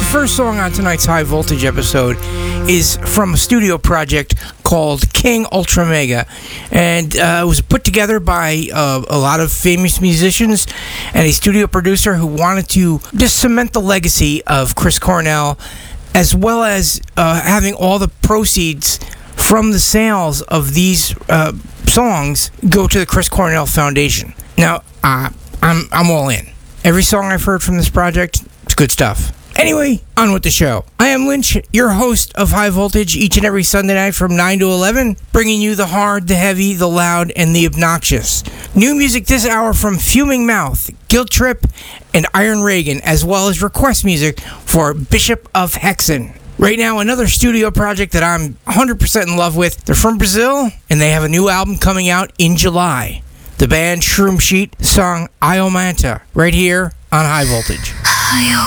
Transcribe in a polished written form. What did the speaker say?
first song on tonight's High Voltage episode is from a studio project called King Ultra Mega, and it was put together by a lot of famous musicians and a studio producer who wanted to just cement the legacy of Chris Cornell, as well as having all the proceeds from the sales of these songs go to the Chris Cornell Foundation. Now, I'm all in. Every song I've heard from this project, it's good stuff. Anyway, on with the show. I am Lynch, your host of High Voltage, each and every Sunday night from 9 to 11, bringing you the hard, the heavy, the loud, and the obnoxious. New music this hour from Fuming Mouth, Guilt Trip, and Iron Reagan, as well as request music for Bishop of Hexen. Right now, another studio project that I'm 100% in love with. They're from Brazil, and they have a new album coming out in July. The band Shroom Sheet, song Iomanta, right here on High Voltage.